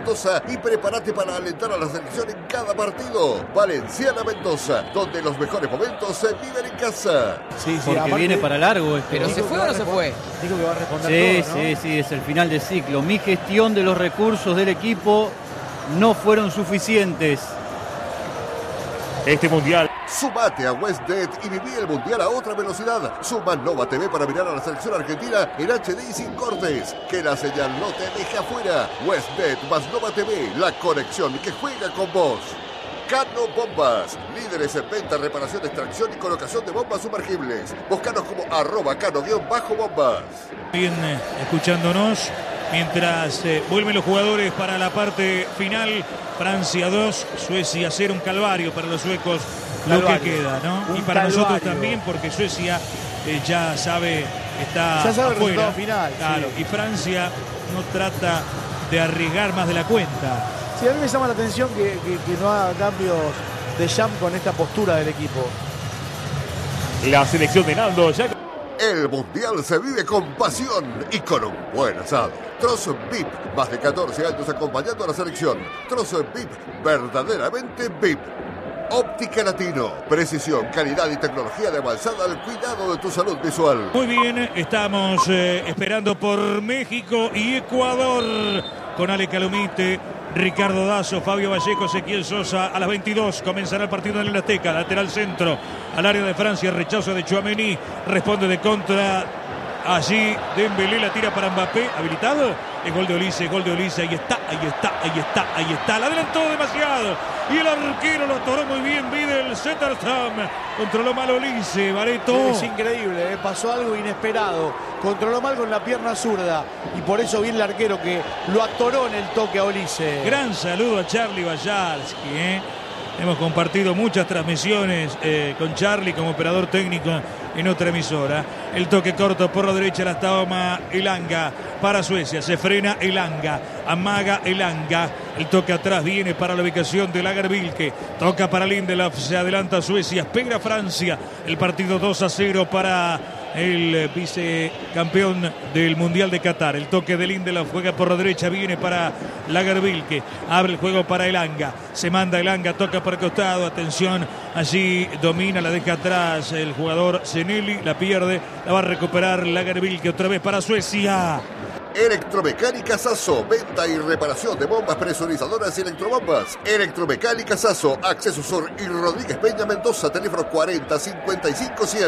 Mendoza y prepárate para alentar a la selección en cada partido. Valenciana Mendoza, donde los mejores momentos se viven en casa. Sí, porque aparte, viene para largo esto. ¿Pero se fue o no se fue? Dijo que va a responder todo, ¿no? Sí, es el final de ciclo. Mi gestión de los recursos del equipo no fueron suficientes. Este mundial. Sumate a WestBet y viví el mundial a otra velocidad. Suma Nova TV para mirar a la selección argentina en HD y sin cortes. Que la señal no te deje afuera. WestBet más Nova TV, la conexión que juega con vos. Cano Bombas, líderes en venta, reparación, extracción y colocación de bombas sumergibles. Búscanos como @cano_bombas. Bien, escuchándonos. Mientras vuelven los jugadores para la parte final. Francia 2, Suecia 0, un calvario para los suecos lo que queda, ¿no? Y para nosotros también, porque Suecia ya sabe, está afuera. Final, claro, sí. y Francia no trata de arriesgar más de la cuenta. Sí, a mí me llama la atención que no haga cambios de Champ con esta postura del equipo. La selección de Naldo ya. El mundial se vive con pasión y con un buen asado. Trozo VIP, más de 14 años acompañando a la selección. Trozo VIP, verdaderamente VIP. Óptica Latino, precisión, calidad y tecnología de avanzada al cuidado de tu salud visual. Muy bien, estamos esperando por México y Ecuador con Ale Calomite, Ricardo Dazo, Fabio Vallejo, Ezequiel Sosa. A las 22 comenzará el partido en el Azteca. Lateral centro al área de Francia, rechazo de Tchouaméni, responde de contra. Allí Dembélé la tira para Mbappé, habilitado. Es gol de Olise, ahí está. La adelantó demasiado y el arquero lo atoró muy bien. Vidal Zetterstrom controló mal Olise, Bareto. Es increíble, pasó algo inesperado. Controló mal con la pierna zurda y por eso viene el arquero que lo atoró en el toque a Olise. Gran saludo a Charlie Bajalski. Hemos compartido muchas transmisiones con Charlie como operador técnico en otra emisora. El toque corto por la derecha, la toma Elanga para Suecia. Se frena Elanga, amaga Elanga. El toque atrás viene para la ubicación de Lagerbilke. Toca para Lindelof, se adelanta Suecia, espera Francia. El partido 2-0 para el vicecampeón del Mundial de Qatar. El toque de Lindelof, juega por la derecha, viene para Lagerbilke, abre el juego para Elanga, se manda Elanga, toca por el costado, atención, allí domina, la deja atrás el jugador Zenelli, la pierde, la va a recuperar Lagerbilke otra vez para Suecia. Electromecánica Sasso, venta y reparación de bombas presurizadoras y electrobombas. Electromecánica Sasso, Acceso Sur y Rodríguez Peña Mendoza, teléfono 40 55 100.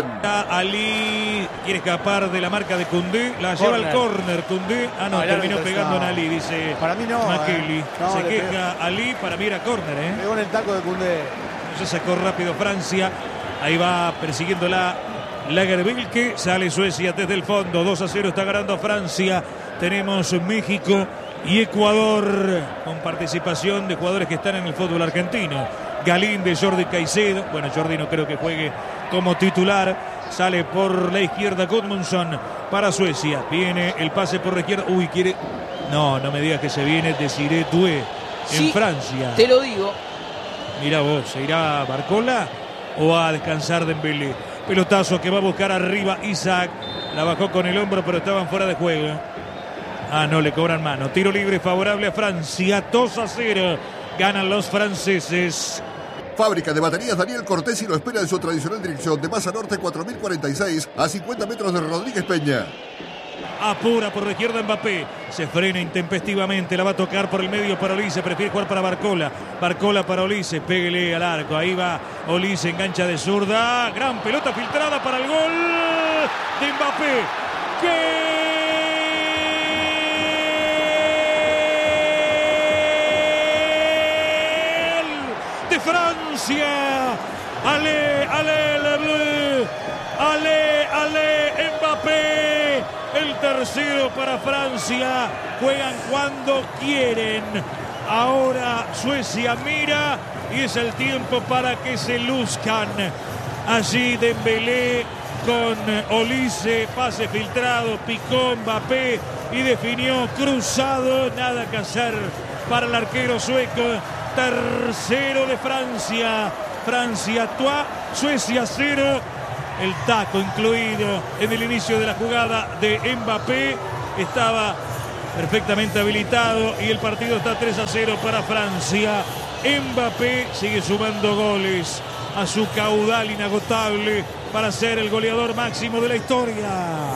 Ali quiere escapar de la marca de Koundé, la lleva al córner. Koundé, terminó pegando en Ali, dice para mí no, Makeli. Se queja Ali, para mí era córner. Pegó en el taco de Koundé. Se sacó rápido Francia, ahí va persiguiéndola Lagerbilke, sale Suecia desde el fondo, 2-0 está ganando Francia. Tenemos México y Ecuador con participación de jugadores que están en el fútbol argentino. Galíndez, Jordi Caicedo. Bueno, Jordi no creo que juegue como titular. Sale por la izquierda Gudmundsson para Suecia. Viene el pase por la izquierda. Quiere. No me digas que se viene Desiré Doué en Francia. Te lo digo. Mira vos, ¿se irá Barcola o va a descansar Dembélé? Pelotazo que va a buscar arriba Isaac. La bajó con el hombro, pero estaban fuera de juego. No le cobran mano. Tiro libre favorable a Francia. 2-0. Ganan los franceses. Fábrica de baterías Daniel Cortés y lo espera en su tradicional dirección de Maza Norte 4046 a 50 metros de Rodríguez Peña. Apura por la izquierda Mbappé. Se frena intempestivamente. La va a tocar por el medio para Olise. Prefiere jugar para Barcola. Barcola para Olise. Péguele al arco. Ahí va Olise. Engancha de zurda. Gran pelota filtrada para el gol de Mbappé. De Francia. Ale, Mbappé. El tercero para Francia. Juegan cuando quieren. Ahora Suecia mira y es el tiempo para que se luzcan. Allí Dembélé con Olise, pase filtrado, picó Mbappé y definió cruzado. Nada que hacer para el arquero sueco. Tercero de Francia. Francia 3, Suecia 0. El taco incluido en el inicio de la jugada de Mbappé. Estaba perfectamente habilitado y el partido está 3-0 para Francia. Mbappé sigue sumando goles a su caudal inagotable para ser el goleador máximo de la historia.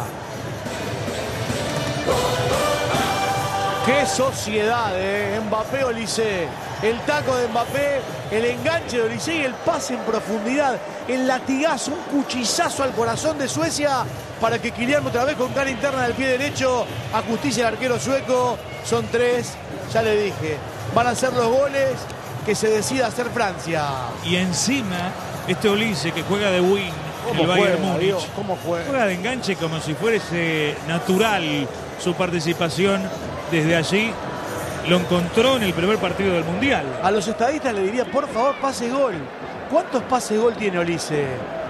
¡Qué sociedad, Mbappé, Olise! El taco de Mbappé, el enganche de Olise y el pase en profundidad. El latigazo, un cuchillazo al corazón de Suecia para que Kylian otra vez con cara interna del pie derecho ajusticie al arquero sueco. Son 3, ya le dije. Van a ser los goles que se decida hacer Francia. Y encima, este Olise que juega de wing en el Bayern Múnich. ¿Cómo juega de enganche como si fuese natural su participación desde allí. Lo encontró en el primer partido del Mundial. A los estadistas le diría, por favor, pase gol. ¿Cuántos pases gol tiene Olise?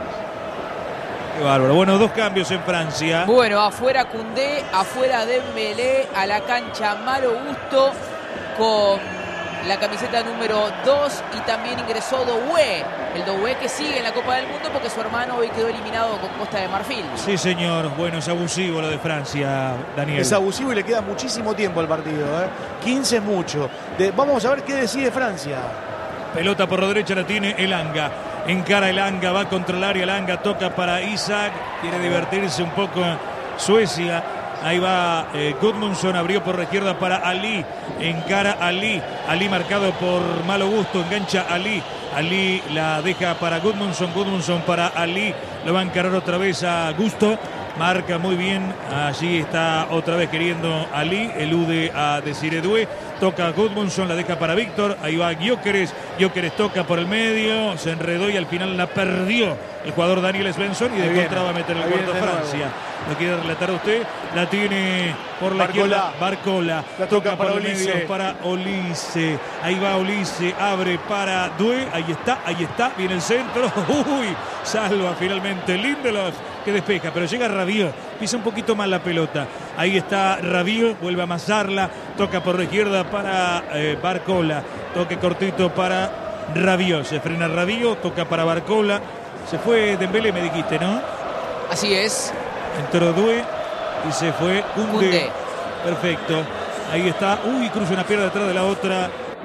Qué bárbaro. Bueno, 2 cambios en Francia. Bueno, afuera Koundé, afuera Dembélé, a la cancha Malo Gusto con la camiseta número 2 y también ingresó Doué. El Doué que sigue en la Copa del Mundo porque su hermano hoy quedó eliminado con Costa de Marfil. Sí, señor. Bueno, es abusivo lo de Francia, Daniel. Es abusivo y le queda muchísimo tiempo al partido. 15 es mucho. Vamos a ver qué decide Francia. Pelota por la derecha la tiene Elanga. Encara Elanga, va contra el área. Elanga toca para Isaac. Quiere divertirse un poco Suecia. Ahí va Gudmundsson, abrió por la izquierda para Ali. Encara Ali. Ali marcado por Malo Gusto. Engancha Ali. Ali la deja para Gudmundsson. Gudmundsson para Ali. Lo va a encarar otra vez a Gusto. Marca muy bien. Allí está otra vez queriendo Ali. Elude a Desiré Doué. Toca a Gudmundsson, la deja para Víctor. Ahí va Gyökeres. Gyökeres toca por el medio. Se enredó y al final la perdió el jugador Daniel Svensson. Y de contra va a meter el cuarto Francia. Lo quiere relatar usted. La tiene por la izquierda Barcola. La toca por el medio para Olise. Ahí va Olise. Abre para Doué. Ahí está. Viene el centro. Uy, salva finalmente Lindelof que despeja. Pero llega Rabiot. Pisa un poquito más la pelota. Ahí está Rabiot. Vuelve a amasarla. Toca por la izquierda para Barcola. Toque cortito para Rabiot. Se frena Rabiot. Toca para Barcola. Se fue Dembélé, me dijiste, ¿no? Así es. Entró Doué y se fue Koundé. Perfecto. Ahí está. Uy, cruza una pierna detrás de la otra.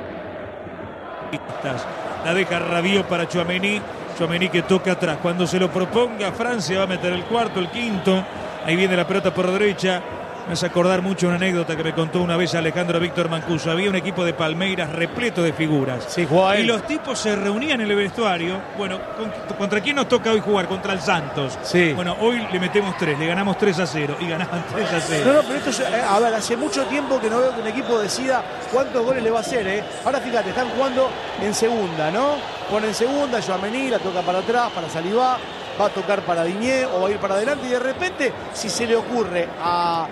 La deja Rabiot para Tchouaméni. Tchouaméni que toca atrás. Cuando se lo proponga Francia va a meter el cuarto, el quinto. Ahí viene la pelota por la derecha. Me hace acordar mucho una anécdota que me contó una vez Alejandro Víctor Mancuso. Había un equipo de Palmeiras repleto de figuras. Sí, y los tipos se reunían en el vestuario. Bueno, ¿contra quién nos toca hoy jugar? Contra el Santos. Sí. Bueno, hoy le metemos 3, le ganamos 3-0 y ganaban 3-0. No, pero esto es, a ver, hace mucho tiempo que no veo que un equipo decida cuántos goles le va a hacer, Ahora fíjate, están jugando en segunda, ¿no? Pone en segunda, Tchouaméni la toca para atrás, para Saliba, va a tocar para Digne o va a ir para adelante y de repente, si se le ocurre a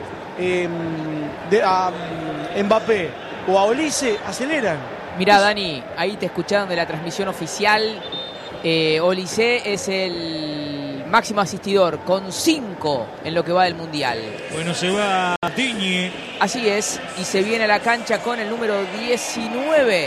Mbappé o a Olise, aceleran. Mirá, Dani, ahí te escucharon de la transmisión oficial. Olise es el máximo asistidor con 5 en lo que va del Mundial. Bueno, se va Digne. Así es, y se viene a la cancha con el número 19,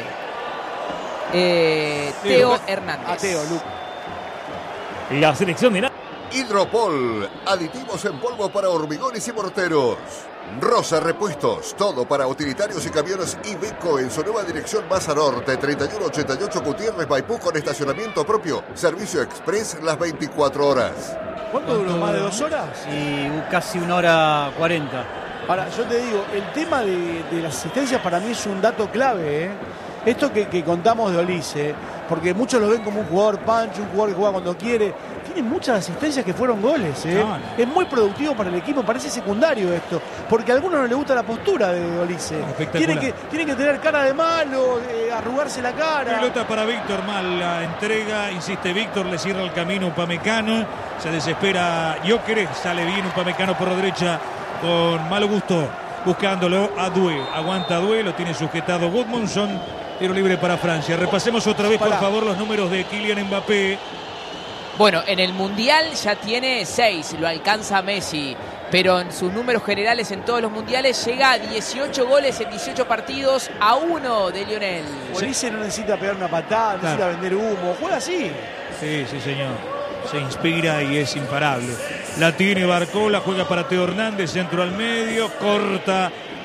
Theo Hernández. A Theo, Luke. La selección de Hidropol, aditivos en polvo para hormigones y morteros. Rosa Repuestos, todo para utilitarios y camiones Iveco en su nueva dirección Baza Norte, 3188 Gutiérrez Maipú con estacionamiento propio. Servicio express las 24 horas. ¿Cuánto duró? ¿Más de 2 horas? Y casi 1 hora 40. Ahora, yo te digo, el tema de las asistencias para mí es un dato clave, Esto que contamos de Olise, porque muchos lo ven como un jugador pancho, un jugador que juega cuando quiere. Tiene muchas asistencias que fueron goles, No. Es muy productivo para el equipo, parece secundario esto, porque a algunos no les gusta la postura de Olise. Tiene que tener cara de malo, arrugarse la cara. Pelota para Víctor, mal la entrega, insiste Víctor, le cierra el camino Upamecano, se desespera Gyökeres, sale bien Upamecano por la derecha con Malo Gusto, buscándolo a Doué, aguanta Doué, lo tiene sujetado Gudmundsson, tiro libre para Francia. Repasemos otra vez, por favor, los números de Kylian Mbappé. Bueno, en el Mundial ya tiene 6, lo alcanza Messi, pero en sus números generales en todos los mundiales llega a 18 goles en 18 partidos, a 1 de Lionel. Olise no necesita pegar una patada, no necesita vender humo, juega así. Sí, señor. Se inspira y es imparable. La tiene Barcola, juega para Theo Hernández, centro al medio, corta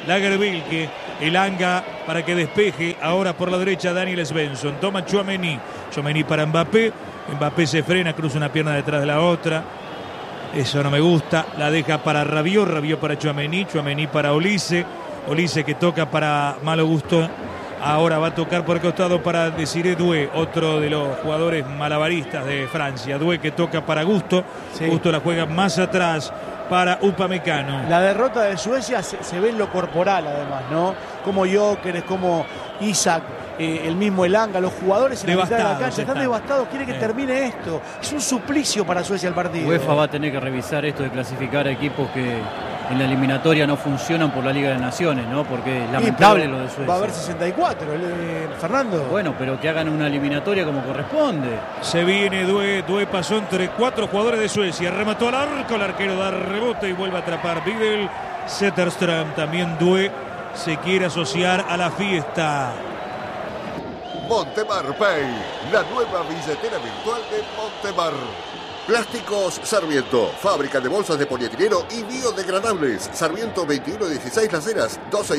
Lagerbilke, Elanga para que despeje. Ahora por la derecha Daniel Svensson. Toma Tchouaméni. Tchouaméni para Mbappé. Mbappé se frena, cruza una pierna detrás de la otra. Eso no me gusta. La deja para Rabiot. Rabiot para Tchouaméni. Tchouaméni para Olise. Olise que toca para Malo Gusto. Ahora va a tocar por el costado para Désiré Doué, otro de los jugadores malabaristas de Francia. Doué que toca para Gusto. Sí. Gusto la juega más atrás para Upamecano. La derrota de Suecia se ve en lo corporal además, ¿no? Como Gyökeres, como Isak, el mismo Elanga, los jugadores en la mitad de la cancha están devastados, quieren que termine esto. Es un suplicio para Suecia el partido. UEFA va a tener que revisar esto de clasificar a equipos que en la eliminatoria no funcionan por la Liga de Naciones, ¿no? Porque es lamentable lo de Suecia. Va a haber 64, Fernando. Bueno, pero que hagan una eliminatoria como corresponde. Se viene Doué. Doué pasó entre 4 jugadores de Suecia. Remató al arco. El arquero da rebote y vuelve a atrapar Bidel. Zetterström. También Doué se quiere asociar a la fiesta. Montemar Pay, la nueva billetera virtual de Montemar. Plásticos Sarmiento, fábrica de bolsas de polietileno y biodegradables. Sarmiento 2116 Las Heras,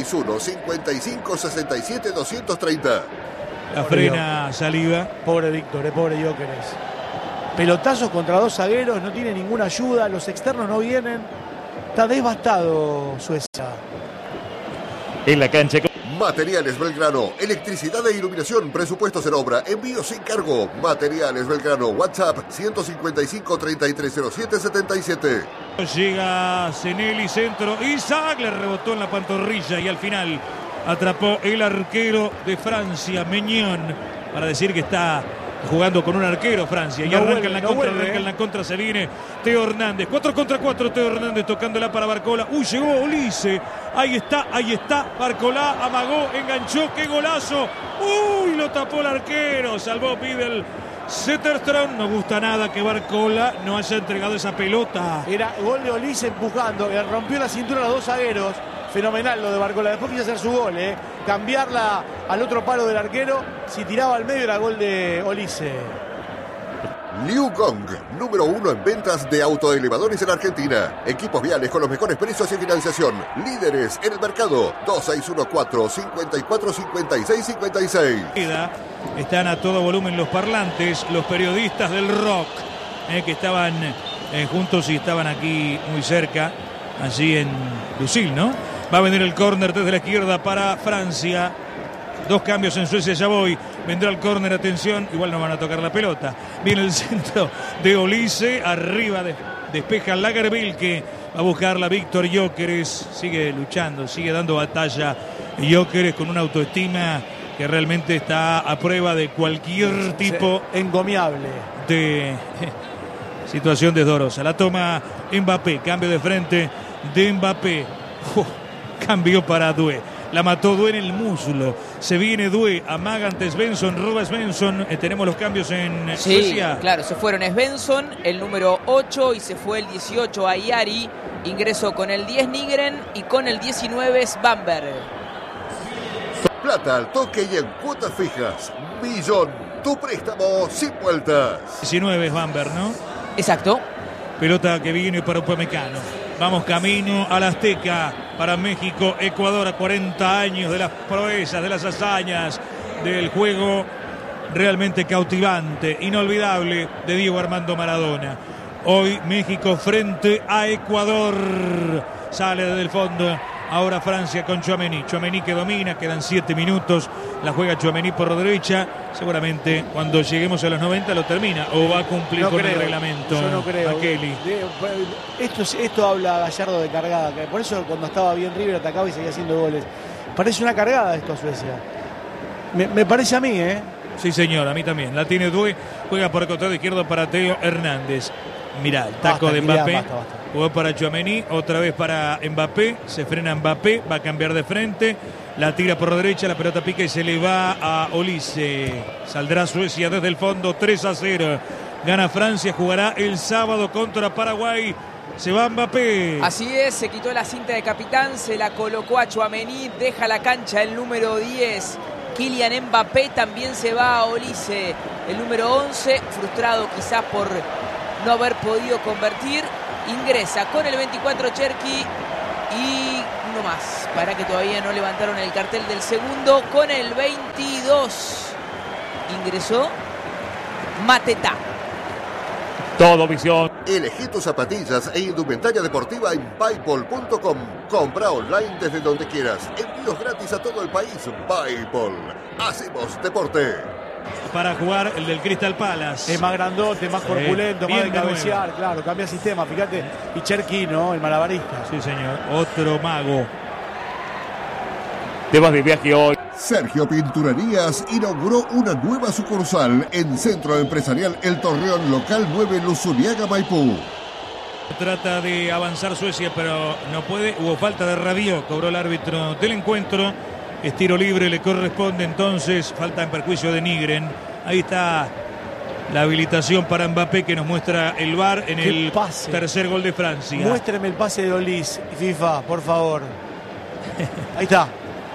261-5567-230. La frena Saliba. Pobre Víctor, pobre Gyökeres. Pelotazos contra 2 zagueros, no tiene ninguna ayuda, los externos no vienen. Está devastado Suecia. En la cancha. Materiales Belgrano, electricidad e iluminación, presupuestos en obra, envío sin cargo. Materiales Belgrano, WhatsApp 155-3307-77. Llega Zenelli, centro, Isaac le rebotó en la pantorrilla y al final atrapó el arquero de Francia, Meñón, para decir que está jugando con un arquero Francia. Y no arranca en la contra, arranca en la contra, se viene Teo Hernández. 4 contra 4, Teo Hernández tocándola para Barcola. Llegó Olise. Ahí está. Barcola amagó, enganchó, qué golazo. Lo tapó el arquero. Salvó Bidel. Zetterström, no gusta nada que Barcola no haya entregado esa pelota. Era gol de Olise empujando, le rompió la cintura a los 2 zagueros. Fenomenal lo de Barcola. Después quiso hacer su gol, cambiarla al otro palo del arquero. Si tiraba al medio era gol de Olise. Liu Gong, número 1 en ventas de autoelevadores en Argentina. Equipos viales con los mejores precios y financiación. Líderes en el mercado. 2614-545656. Están a todo volumen los parlantes, los periodistas del rock, que estaban juntos y estaban aquí muy cerca, allí en Lucil, ¿no? Va a venir el córner desde la izquierda para Francia. 2 cambios en Suecia, ya voy. Vendrá el córner, atención, igual no van a tocar la pelota. Viene el centro de Olise, arriba despeja Lagerbilke. Va a buscarla Víctor Gyökeres. Sigue luchando, sigue dando batalla. Gyökeres con una autoestima que realmente está a prueba de cualquier tipo encomiable de situación desdorosa. La toma Mbappé, cambio de frente de Mbappé. Cambio para Doué. La mató Doué en el muslo. Se viene Doué, amaga ante Svensson, roba Svensson. Tenemos los cambios en Suecia. Claro, se fueron Svensson, el número 8, y se fue el 18 Ayari. Ingresó con el 10 Nygren y con el 19 Svanberg. Plata al toque y en cuotas fijas. Millón, tu préstamo sin vueltas. 19 Svanberg, ¿no? Exacto. Pelota que viene para Upamecano. Vamos camino al Azteca para México, Ecuador, a 40 años de las proezas, de las hazañas, del juego realmente cautivante, inolvidable de Diego Armando Maradona. Hoy México frente a Ecuador. Sale desde el fondo. Ahora Francia con Tchouaméni. Tchouaméni que domina, quedan 7 minutos. La juega Tchouaméni por derecha. Seguramente cuando lleguemos a los 90 lo termina o va a cumplir con el reglamento. Yo no creo. A Kelly. Esto habla Gallardo de cargada. Por eso cuando estaba bien River atacaba y seguía haciendo goles. Parece una cargada esto a Suecia. Me parece a mí, Sí, señor, a mí también. La tiene Doué. Juega por el costado izquierdo para Teo Hernández. Mirá, el taco de Mbappé. Basta. Jugó para Tchouaméni, otra vez para Mbappé. Se frena Mbappé, va a cambiar de frente. La tira por derecha, la pelota pica y se le va a Olise. Saldrá Suecia desde el fondo, 3-0. Gana Francia, jugará el sábado contra Paraguay. Se va Mbappé. Así es, se quitó la cinta de capitán, se la colocó a Tchouaméni. Deja la cancha el número 10. Kylian Mbappé, también se va a Olise. El número 11, frustrado quizás por no haber podido convertir. Ingresa con el 24 Cherki y uno más. Para que todavía no levantaron el cartel del segundo. Con el 22 ingresó Mateta. Todo visión. Elegí tus zapatillas e indumentaria deportiva en paypal.com. Compra online desde donde quieras. Envíos gratis a todo el país. Paypal. Hacemos deporte. Para jugar el del Crystal Palace. Es más grandote, más corpulento, más de cabecear. Claro, cambia sistema, fíjate. Y Cherky, ¿no? El malabarista. Sí, señor. Otro mago. Te vas de viaje hoy. Sergio Pinturerías inauguró una nueva sucursal en Centro Empresarial El Torreón, local 9, Luzuriaga, Maipú. Trata de avanzar Suecia, pero no puede. Hubo falta de Rabiot, cobró el árbitro del encuentro. Es tiro libre, le corresponde entonces. Falta en perjuicio de Nygren. Ahí está la habilitación para Mbappé que nos muestra el VAR en el tercer gol de Francia. Muéstreme el pase de Olis, FIFA, por favor. Ahí está.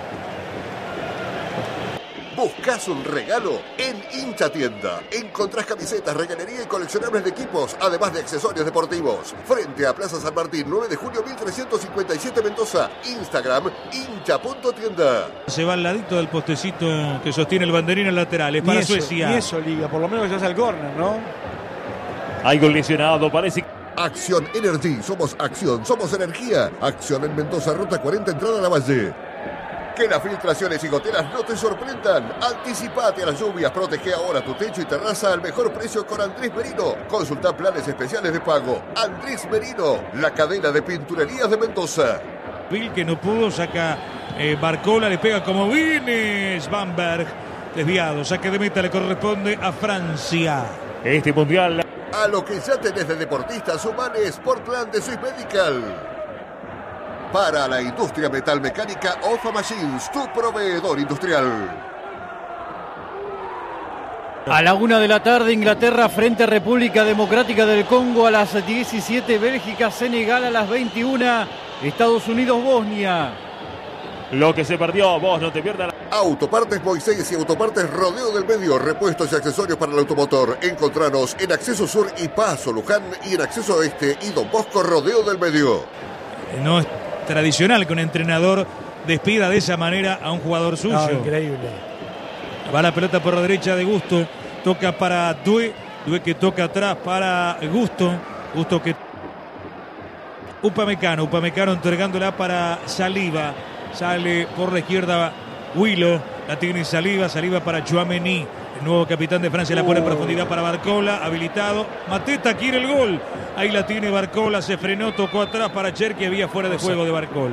¿Buscas un regalo? En Hincha Tienda encontrás camisetas, regalería y coleccionables de equipos, además de accesorios deportivos. Frente a Plaza San Martín, 9 de julio 1357 Mendoza. Instagram, hincha.tienda. Se va al ladito del postecito que sostiene el banderín en lateral. Es para Suecia. Y eso, Liga, por lo menos que se hace el córner, ¿no? Hay gol lesionado, parece. Acción Energy, somos acción, somos energía. Acción en Mendoza, ruta 40, entrada a la Valle. Que las filtraciones y goteras no te sorprendan. Anticipate a las lluvias, protege ahora tu techo y terraza al mejor precio con Andrés Merino. Consulta planes especiales de pago. Andrés Merino, la cadena de pinturerías de Mendoza. Bill que no pudo, saca Barcola, le pega como Vines. Bamberg, desviado, saque de meta, le corresponde a Francia. Este mundial. A lo que ya tenés de deportistas, sumale Sportland de Swiss Medical. Para la industria metalmecánica, Ofa Machines, tu proveedor industrial. A la 1 de la tarde, Inglaterra frente a República Democrática del Congo. A las 17, Bélgica, Senegal. A las 21, Estados Unidos, Bosnia. Lo que se perdió, vos no te pierdas. Autopartes Moisés y Autopartes Rodeo del Medio, repuestos y accesorios para el automotor. Encontranos en Acceso Sur y Paso Luján y en Acceso Este y Don Bosco Rodeo del Medio. No es tradicional que un entrenador despida de esa manera a un jugador suyo. No, increíble. Va la pelota por la derecha de Gusto. Toca para Due. Due que toca atrás para Gusto. Gusto que... Upamecano entregándola para Saliba. Sale por la izquierda Willow. La tiene Saliba para Tchouaméni. El nuevo capitán de Francia la pone en profundidad para Barcola, habilitado. Mateta quiere el gol. Ahí la tiene Barcola, se frenó, tocó atrás para Cherky, había fuera de juego de Barcola.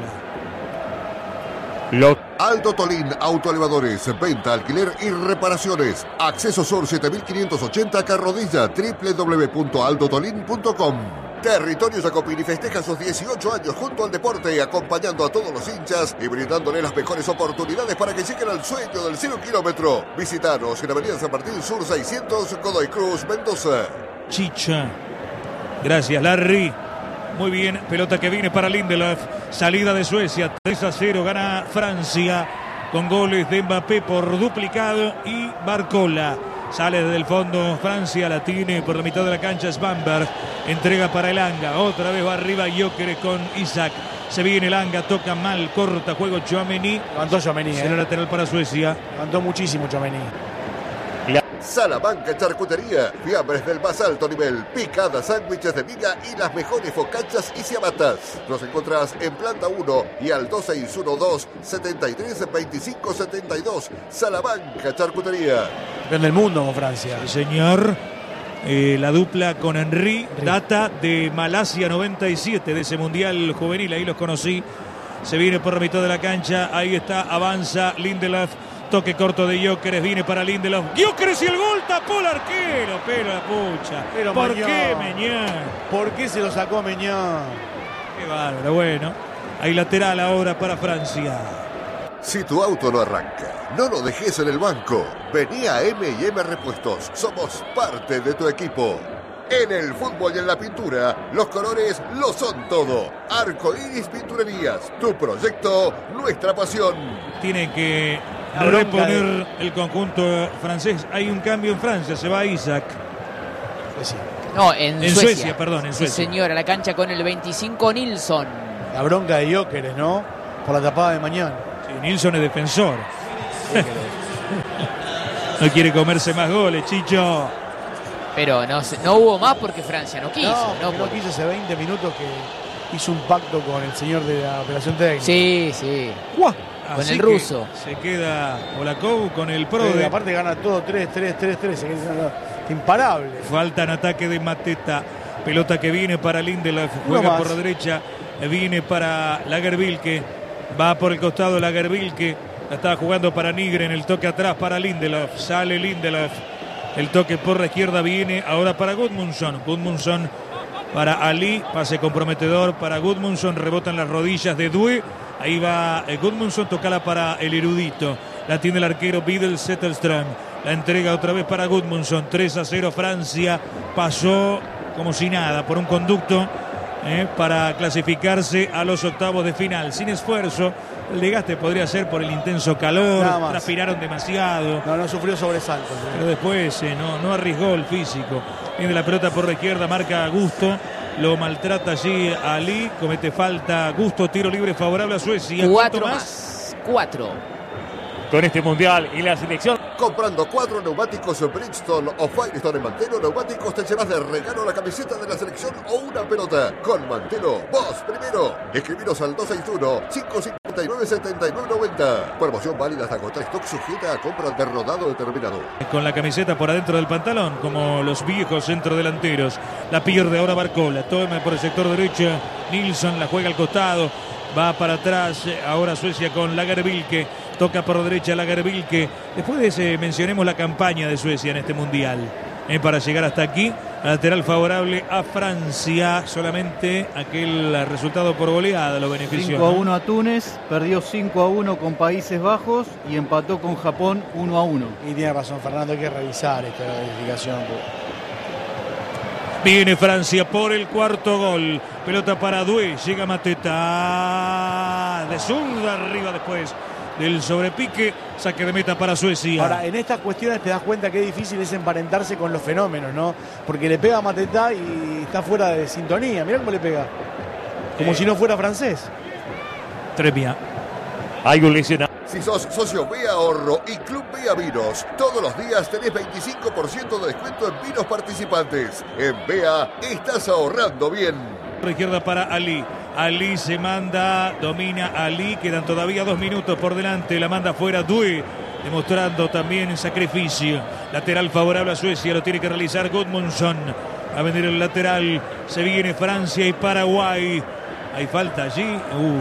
Aldo Tolín, autoelevadores, venta, alquiler y reparaciones. Acceso Sur 7580 Carrodilla, www.aldotolin.com. Territorio Jacopini festeja sus 18 años junto al deporte, acompañando a todos los hinchas y brindándole las mejores oportunidades para que lleguen al sueño del 0 kilómetro. Visítanos en Avenida San Martín Sur 600, Godoy Cruz, Mendoza. Chicha. Gracias, Larry. Muy bien, pelota que viene para Lindelof. Salida de Suecia, 3-0, gana Francia con goles de Mbappé por duplicado y Barcola. Sale desde el fondo Francia, la tiene por la mitad de la cancha Bamberg. Entrega para Elanga, otra vez va arriba Gyökeres con Isaac. Se viene Elanga, toca mal, corta juego Tchouaméni. Levantó Tchouaméni, será lateral para Suecia. Levantó muchísimo Tchouaméni. Salamanca Charcutería, fiambres del más alto nivel, picadas, sándwiches de miga y las mejores focachas y ciabatas. Nos encontrás en planta 1 y al 2612-732572. Salamanca Charcutería. Campeón del mundo con Francia. Sí, señor. La dupla con Henry data de Malasia 97, de ese mundial juvenil, ahí los conocí. Se viene por la mitad de la cancha, ahí está, avanza Lindelof. Toque corto de Gyökeres, viene para Lindelof. Gyökeres y el gol, tapó el arquero. Pero la pucha. Pero ¿Por Meñán. qué Meñán? ¿Por qué se lo sacó Meñán? Qué bárbaro, bueno. Hay lateral ahora para Francia. Si tu auto no arranca, no lo dejes en el banco. Vení a M&M Repuestos. Somos parte de tu equipo. En el fútbol y en la pintura, los colores lo son todo. Arcoiris Pinturerías, tu proyecto, nuestra pasión. Tiene que reponer el conjunto francés. Hay un cambio en Francia, se va Isaac. Pues sí. No, en Suecia, perdón, en Sí, Suecia. señor, a la cancha con el 25 Nilsson. La bronca de Gyökeres, ¿no? por la tapada de mañana. Sí, Nilsson es defensor. No quiere comerse más goles, Chicho. Pero no hubo más porque Francia no quiso. No quiso hace 20 minutos que hizo un pacto con el señor de la operación técnica. Sí, sí. ¡Guau! Con Así el ruso. Se queda Olakov con el Sí, Prode. aparte gana todo 3-3-3-3. Imparable. Falta en ataque de Mateta. Pelota que viene para Lindelof. Uno Juega más. por la derecha. Viene para Lagerbilke. Va por el costado Lagerbilke. La estaba jugando para Nigren. El toque atrás para Lindelof. Sale Lindelof. El toque por la izquierda viene ahora para Gudmundsson. Gudmundsson para Ali. Pase comprometedor para Gudmundsson. Rebota en las rodillas de Due. Ahí va Gudmundsson. Tocala para el erudito. La tiene el arquero Bidel Zetterström. La entrega otra vez para Gudmundsson. 3-0 Francia. Pasó como si nada por un conducto para clasificarse a los octavos de final. Sin esfuerzo. El desgaste podría ser por el intenso calor. Transpiraron demasiado. No sufrió sobresaltos. Pero después no arriesgó el físico. Viene la pelota por la izquierda. Marca Gusto. Lo maltrata allí a Ali. Comete falta Gusto. Tiro libre favorable a Suecia. 4 más. 4. Con este mundial y la selección. Comprando 4 neumáticos Bridgestone o Firestone en Mantelo Neumáticos te llevas de regalo la camiseta de la selección o una pelota. Con Mantelo, vos primero. Escribiros al 261-559-7990. Promoción válida hasta contra stock sujeta a compra de rodado determinado. Con la camiseta por adentro del pantalón, como los viejos centrodelanteros. La pierde ahora Barcola. Toma por el sector derecho. Nilsson la juega al costado. Va para atrás ahora Suecia con Lagerbilke. Toca por derecha Lagerbilke. Después de ese mencionemos la campaña de Suecia en este mundial. Para llegar hasta aquí, lateral favorable a Francia. Solamente aquel resultado por goleada lo benefició. 5-1 a Túnez, perdió 5-1 con Países Bajos y empató con Japón 1-1. Y tiene razón Fernando, hay que revisar esta verificación. Viene Francia por el cuarto gol. Pelota para Due. Llega Mateta. De zurda arriba después del sobrepique. Saque de meta para Suecia. Ahora, en estas cuestiones te das cuenta que difícil es emparentarse con los fenómenos, ¿no? Porque le pega a Mateta y está fuera de sintonía. Mirá cómo le pega. Como si no fuera francés. Tremia. Hay un lesionado. Si sos socio B Ahorro y Club B Vinos, todos los días tenés 25% de descuento en vinos participantes. En BA estás ahorrando bien. Por izquierda para Ali. Ali se manda, domina Ali. Quedan todavía 2 minutos por delante. La manda fuera Due, demostrando también el sacrificio. Lateral favorable a Suecia. Lo tiene que realizar Gudmundsson. A venir el lateral. Se viene Francia y Paraguay. Hay falta allí.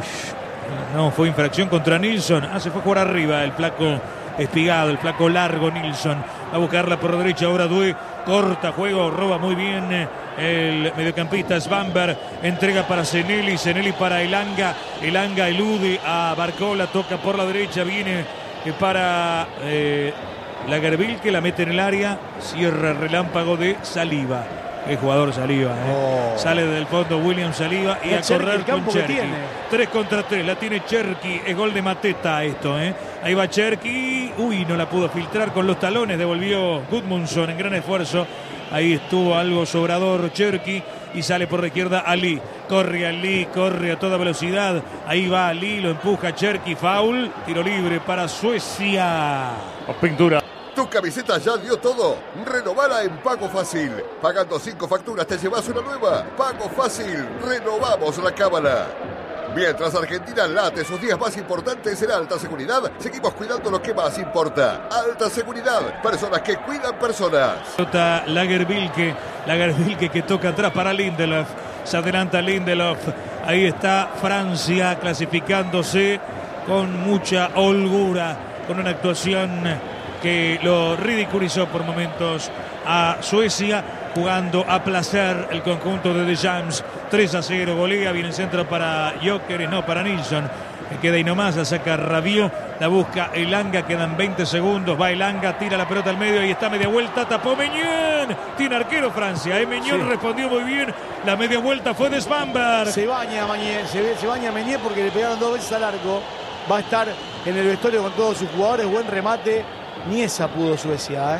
No, fue infracción contra Nilsson. Se fue por arriba el flaco espigado, el flaco largo Nilsson. Va a buscarla por derecha ahora Due. Corta juego, roba muy bien el mediocampista Svanberg. Entrega para Zenelli, Zenelli para Elanga. Elanga elude a Barcola, toca por la derecha, viene para Lagerbilke, la mete en el área. Cierra el relámpago de Saliba. Qué jugador Saliba, Sale del fondo William Saliba y a correr con Cherki. 3 contra 3, la tiene Cherki. Es gol de Mateta esto, Ahí va Cherki. No la pudo filtrar con los talones. Devolvió Gudmundsson en gran esfuerzo. Ahí estuvo algo sobrador Cherki. Y sale por la izquierda Ali. Corre Ali, corre a toda velocidad. Ahí va Ali, lo empuja Cherki. Foul. Tiro libre para Suecia. Pintura. Tu camiseta ya dio todo. Renovala en Pago Fácil. Pagando 5 facturas te llevas una nueva. Pago Fácil. Renovamos la cábala. Mientras Argentina late sus días más importantes en alta seguridad, seguimos cuidando lo que más importa. Alta seguridad. Personas que cuidan personas. Lagerbilke que toca atrás para Lindelof. Se adelanta Lindelof. Ahí está Francia clasificándose con mucha holgura. Con una actuación que lo ridiculizó por momentos a Suecia, jugando a placer el conjunto de Deschamps. 3-0, golea, viene el centro para Gyökeres, no, para Nilsson, que queda ahí nomás, la saca Rabiot, la busca Elanga, quedan 20 segundos, va Elanga, tira la pelota al medio, y está media vuelta, tapó Meñán, tiene arquero Francia, Meñán respondió muy bien, la media vuelta fue de Svanberg. Se baña Meñé porque le pegaron 2 veces al arco, va a estar en el vestuario con todos sus jugadores, buen remate. Ni esa pudo Suecia,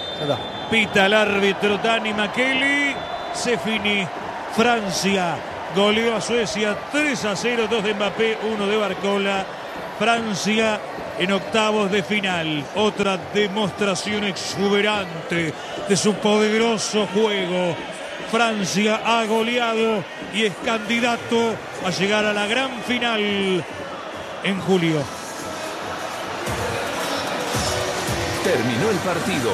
Pita el árbitro Dani Makeli. Se finí. Francia goleó a Suecia 3-0, 2 de Mbappé, 1 de Barcola. Francia en octavos de final. Otra demostración exuberante de su poderoso juego. Francia ha goleado y es candidato a llegar a la gran final en julio. Terminó el partido.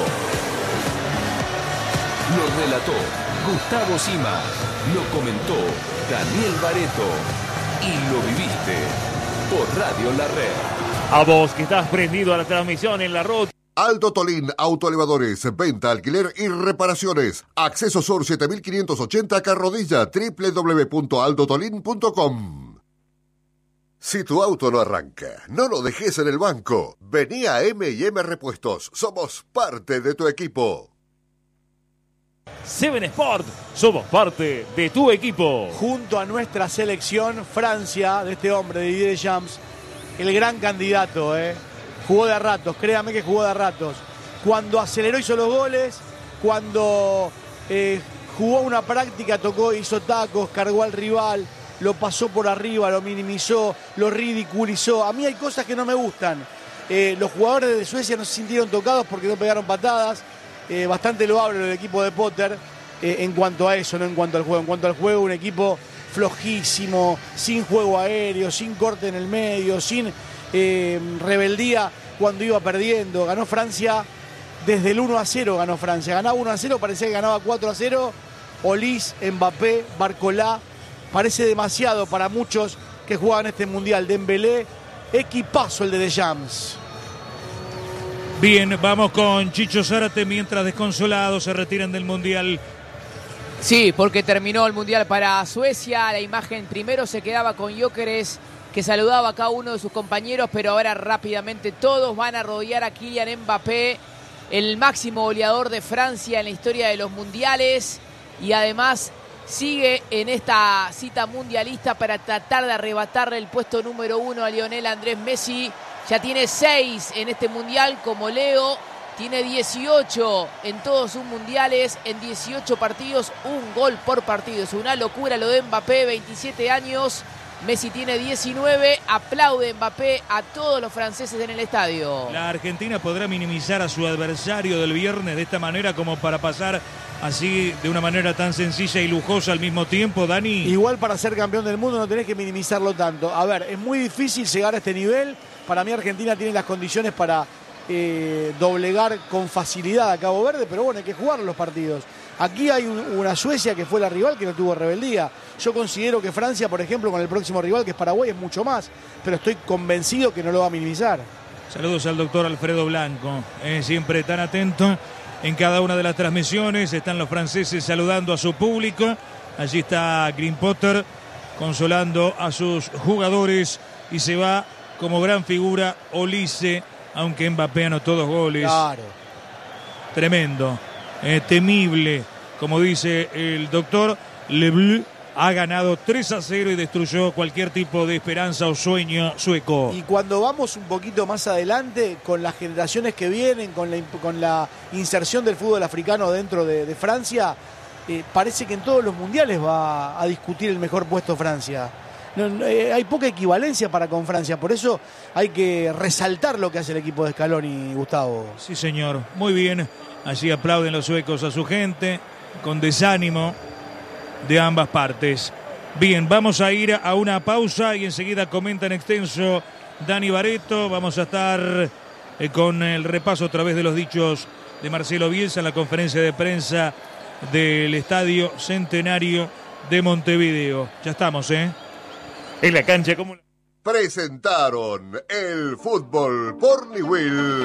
Lo relató Gustavo Sima. Lo comentó Daniel Baretto. Y lo viviste por Radio La Red. A vos que estás prendido a la transmisión en la ruta. Aldo Tolín Autoelevadores, venta, alquiler y reparaciones. Acceso Sur 7580 Carrodilla, www.aldotolin.com. Si tu auto no arranca, no lo dejes en el banco. Vení a M&M Repuestos, somos parte de tu equipo. Seven Sport, somos parte de tu equipo. Junto a nuestra selección, Francia, de este hombre, de Didier Deschamps, el gran candidato, jugó de a ratos, créame que jugó de a ratos. Cuando aceleró hizo los goles, cuando jugó una práctica, tocó, hizo tacos, cargó al rival, lo pasó por arriba, lo minimizó, lo ridiculizó. A mí hay cosas que no me gustan. Los jugadores de Suecia no se sintieron tocados porque no pegaron patadas. Bastante loable el equipo de Potter en cuanto a eso, no en cuanto al juego. En cuanto al juego, un equipo flojísimo, sin juego aéreo, sin corte en el medio, sin rebeldía cuando iba perdiendo. Ganó Francia desde el 1-0, ganó Francia. Ganaba 1-0, parecía que ganaba 4-0. Olise, Mbappé, Barcola. Parece demasiado para muchos que juegan este Mundial. Dembélé, equipazo el de Deschamps. Bien, vamos con Chicho Zárate mientras desconsolados se retiran del Mundial. Sí, porque terminó el Mundial para Suecia. La imagen primero se quedaba con Gyökeres, que saludaba a cada uno de sus compañeros, pero ahora rápidamente todos van a rodear a Kylian Mbappé, el máximo goleador de Francia en la historia de los mundiales, y además sigue en esta cita mundialista para tratar de arrebatarle el puesto número 1 a Lionel Andrés Messi. Ya tiene 6 en este mundial, como Leo. Tiene 18 en todos sus mundiales, en 18 partidos, un gol por partido. Es una locura lo de Mbappé, 27 años. Messi tiene 19. Aplaude Mbappé a todos los franceses en el estadio. La Argentina podrá minimizar a su adversario del viernes de esta manera como para pasar así de una manera tan sencilla y lujosa al mismo tiempo, Dani. Igual para ser campeón del mundo no tenés que minimizarlo tanto. A ver, es muy difícil llegar a este nivel. Para mí Argentina tiene las condiciones para doblegar con facilidad a Cabo Verde, pero bueno, hay que jugar los partidos. Aquí hay una Suecia que fue la rival que no tuvo rebeldía. Yo considero que Francia, por ejemplo, con el próximo rival que es Paraguay, es mucho más, pero estoy convencido que no lo va a minimizar. Saludos al doctor Alfredo Blanco, siempre tan atento en cada una de las transmisiones. Están los franceses saludando a su público. Allí está Green Potter consolando a sus jugadores y se va como gran figura Olise, aunque Mbappé anotó 2 goles. Claro. Tremendo, temible, como dice el doctor. Le Bleu ha ganado 3-0 y destruyó cualquier tipo de esperanza o sueño sueco. Y cuando vamos un poquito más adelante, con las generaciones que vienen, con la inserción del fútbol africano dentro de Francia, parece que en todos los mundiales va a discutir el mejor puesto Francia. Hay poca equivalencia para con Francia, por eso hay que resaltar lo que hace el equipo de Scaloni, Gustavo. Sí, señor, muy bien. Allí aplauden los suecos a su gente, con desánimo de ambas partes. Bien, vamos a ir a una pausa y enseguida comenta en extenso Dani Baretto. Vamos a estar con el repaso a través de los dichos de Marcelo Bielsa en la conferencia de prensa del Estadio Centenario de Montevideo. Ya estamos, En la cancha como... Presentaron el fútbol por Niwil.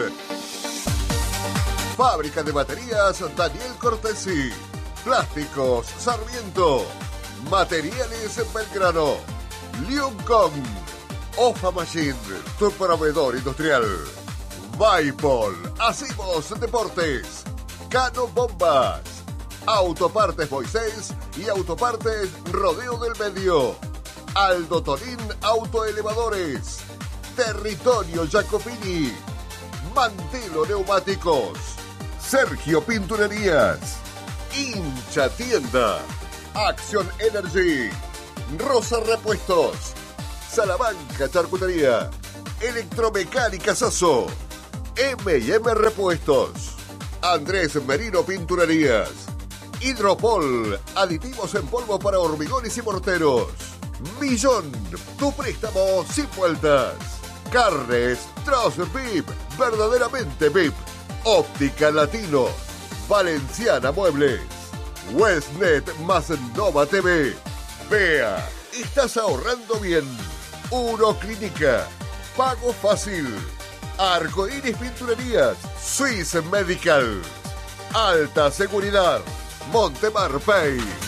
Fábrica de baterías Daniel Cortesi. Plásticos Sarmiento. Materiales Belgrano. Liumcom. Ofa Machine, tu proveedor industrial. Vaipol. Hacemos Deportes. Cano Bombas. Autopartes Moisés y Autopartes Rodeo del Medio. Aldo Tolín Autoelevadores. Territorio Jacopini. Mantelo Neumáticos. Sergio Pinturerías. Hincha Tienda. Action Energy. Rosa Repuestos, Salamanca Charcutería, Electromecánica Sasso, M&M Repuestos, Andrés Merino Pinturerías, Hidropol, aditivos en polvo para hormigones y morteros. Millón, tu préstamo sin vueltas. Carnes Troz VIP, verdaderamente VIP. Óptica Latino, Valenciana Muebles, Westnet más Nova TV. Vea, estás ahorrando bien. Uroclínica, pago fácil. Arcoíris Pinturerías, Swiss Medical, alta seguridad, Montemar Pay.